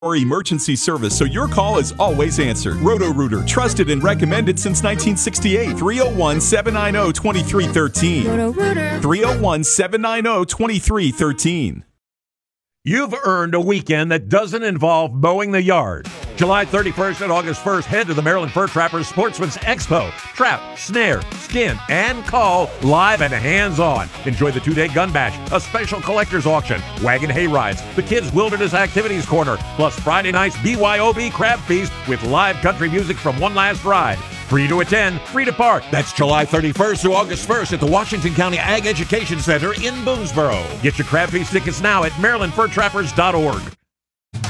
or emergency service, so your call is always answered. Roto-Rooter, trusted and recommended since 1968. 301-790-2313. Roto-Rooter. 301-790-2313. You've earned a weekend that doesn't involve mowing the yard. July 31st and August 1st, head to the Maryland Fur Trappers Sportsman's Expo. Trap, snare, skin, and call live and hands-on. Enjoy the 2-day gun bash, a special collector's auction, wagon hay rides, the Kids Wilderness Activities Corner, plus Friday night's BYOB Crab Feast with live country music from One Last Ride. Free to attend, free to park. That's July 31st through August 1st at the Washington County Ag Education Center in Boonesboro. Get your Crab Feast tickets now at MarylandFurTrappers.org.